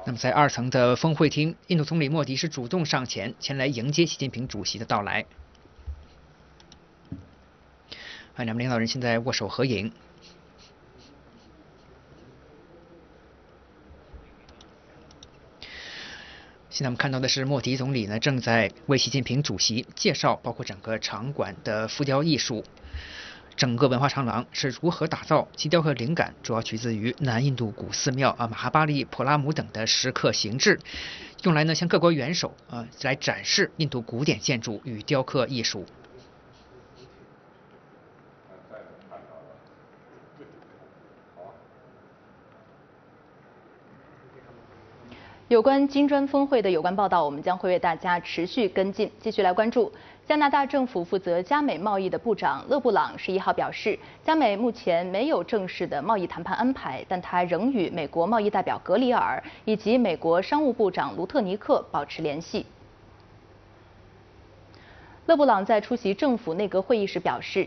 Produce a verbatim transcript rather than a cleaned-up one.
那么在二层的峰会厅，印度总理莫迪是主动上前前来迎接习近平主席的到来。啊，两位领导人现在握手合影。现在我们看到的是莫迪总理呢，正在为习近平主席介绍包括整个场馆的浮雕艺术。整个文化长廊是如何打造，其雕刻灵感主要取自于南印度古寺庙啊、马哈巴利、普拉姆等的石刻形制，用来呢向各国元首啊来展示印度古典建筑与雕刻艺术。 有关金砖峰会的有关报道，我们将会为大家持续跟进。继续来关注，加拿大政府负责加美贸易的部长勒布朗十一号表示，加美目前没有正式的贸易谈判安排，但他仍与美国贸易代表格里尔以及美国商务部长卢特尼克保持联系。勒布朗在出席政府内阁会议时表示，